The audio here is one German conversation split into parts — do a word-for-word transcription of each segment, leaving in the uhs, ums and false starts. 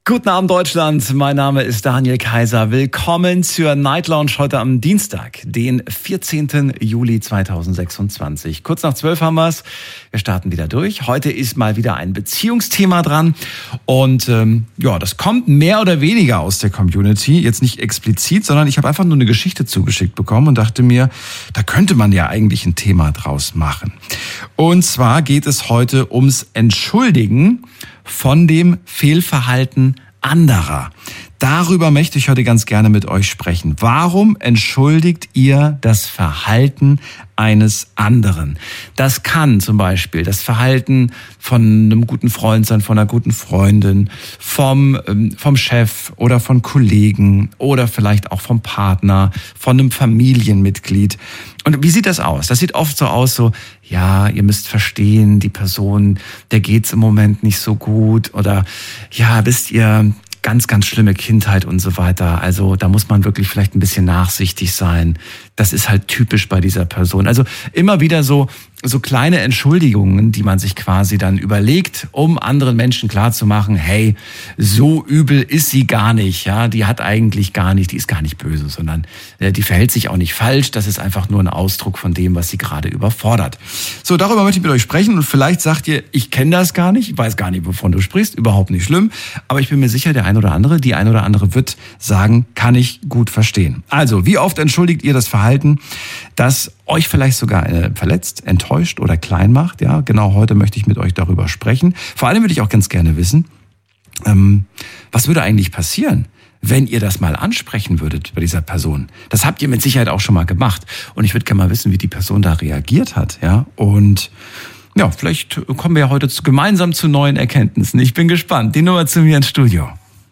Guten Abend Deutschland, mein Name ist Daniel Kaiser. Willkommen zur Night Lounge heute am Dienstag, den vierzehnten Juli zweitausendsechsundzwanzig. Kurz nach zwölf haben wir's. Wir starten wieder durch. Heute ist mal wieder ein Beziehungsthema dran und ähm, ja, das kommt mehr oder weniger aus der Community. Jetzt nicht explizit, sondern ich habe einfach nur eine Geschichte zugeschickt bekommen und dachte mir, da könnte man ja eigentlich ein Thema draus machen. Und zwar geht es heute ums Entschuldigen von dem Fehlverhalten anderer. Darüber möchte ich heute ganz gerne mit euch sprechen. Warum entschuldigt ihr das Verhalten eines anderen? Das kann zum Beispiel das Verhalten von einem guten Freund sein, von einer guten Freundin, vom, vom Chef oder von Kollegen oder vielleicht auch vom Partner, von einem Familienmitglied. Und wie sieht das aus? Das sieht oft so aus, so, ja, ihr müsst verstehen, die Person, der geht's im Moment nicht so gut oder ja, wisst ihr, ganz, ganz schlimme Kindheit und so weiter. Also da muss man wirklich vielleicht ein bisschen nachsichtig sein. Das ist halt typisch bei dieser Person. Also immer wieder so so kleine Entschuldigungen, die man sich quasi dann überlegt, um anderen Menschen klarzumachen, hey, so übel ist sie gar nicht. Ja, die hat eigentlich gar nicht, die ist gar nicht böse, sondern äh, die verhält sich auch nicht falsch. Das ist einfach nur ein Ausdruck von dem, was sie gerade überfordert. So, darüber möchte ich mit euch sprechen und vielleicht sagt ihr, ich kenne das gar nicht, ich weiß gar nicht, wovon du sprichst, überhaupt nicht schlimm. Aber ich bin mir sicher, der ein oder andere, die ein oder andere wird sagen, kann ich gut verstehen. Also, wie oft entschuldigt ihr das Verhalten, das euch vielleicht sogar äh, verletzt, enttäuscht oder klein macht? Ja, genau heute möchte ich mit euch darüber sprechen. Vor allem würde ich auch ganz gerne wissen, ähm, was würde eigentlich passieren, wenn ihr das mal ansprechen würdet bei dieser Person? Das habt ihr mit Sicherheit auch schon mal gemacht. Und ich würde gerne mal wissen, wie die Person da reagiert hat. Ja, und ja, vielleicht kommen wir ja heute gemeinsam zu neuen Erkenntnissen. Ich bin gespannt. Die Nummer zu mir ins Studio.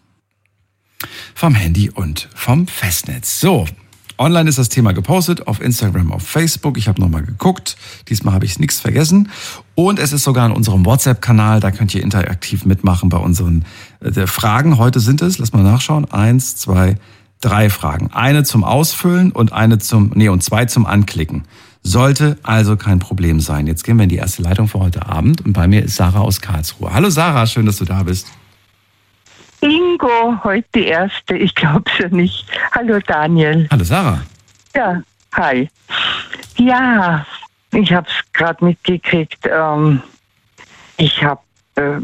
Vom Handy und vom Festnetz. So. Online ist das Thema gepostet, auf Instagram, auf Facebook. Ich habe nochmal geguckt. Diesmal habe ich nichts vergessen. Und es ist sogar in unserem WhatsApp-Kanal. Da könnt ihr interaktiv mitmachen bei unseren äh, Fragen. Heute sind es, lass mal nachschauen, eins, zwei, drei Fragen. Eine zum Ausfüllen und eine zum, nee, und zwei zum Anklicken. Sollte also kein Problem sein. Jetzt gehen wir in die erste Leitung für heute Abend. Und bei mir ist Sarah aus Karlsruhe. Hallo Sarah, schön, dass du da bist. Ingo, heute die erste, ich glaube schon nicht. Hallo Daniel. Hallo Sarah. Ja, hi. Ja, ich habe es gerade mitgekriegt. Ähm, ich habe äh,